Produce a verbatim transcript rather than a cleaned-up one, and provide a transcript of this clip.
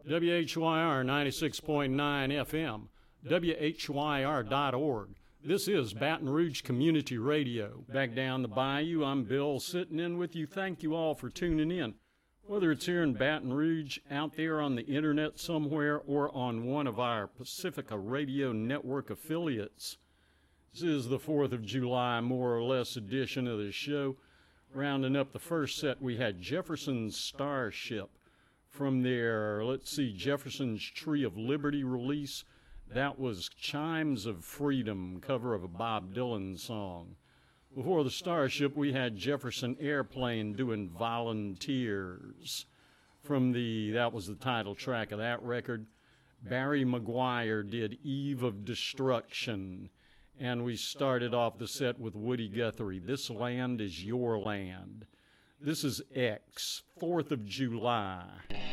W H Y R ninety-six point nine F M, W H Y R dot org. This is Baton Rouge Community Radio. Back down the bayou, I'm Bill, sitting in with you. Thank you all for tuning in. Whether it's here in Baton Rouge, out there on the internet somewhere, or on one of our Pacifica Radio Network affiliates. This is the fourth of July, more or less, edition of the show. Rounding up the first set, we had Jefferson's Starship. From their, let's see, Jefferson's Tree of Liberty release, that was Chimes of Freedom, cover of a Bob Dylan song. Before the Starship, we had Jefferson Airplane doing Volunteers. From the, that was the title track of that record. Barry McGuire did Eve of Destruction. And we started off the set with Woody Guthrie, This Land is Your Land. This is X, fourth of July.